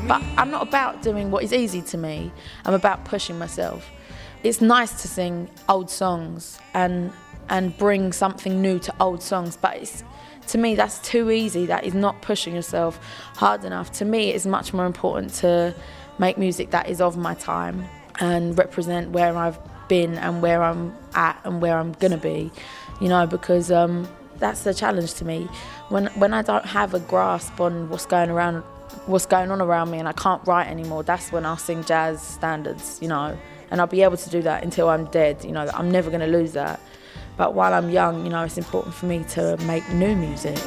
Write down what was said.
But I'm not about doing what is easy to me. I'm about pushing myself. It's nice to sing old songs and bring something new to old songs, but to me that's too easy. That is not pushing yourself hard enough. To me, it's much more important to make music that is of my time and represent where I've been and where I'm at and where I'm gonna be, because that's the challenge to me. When I don't have a grasp on what's going on around me and I can't write anymore, that's when I'll sing jazz standards, and I'll be able to do that until I'm dead. I'm never going to lose that. But while I'm young, it's important for me to make new music.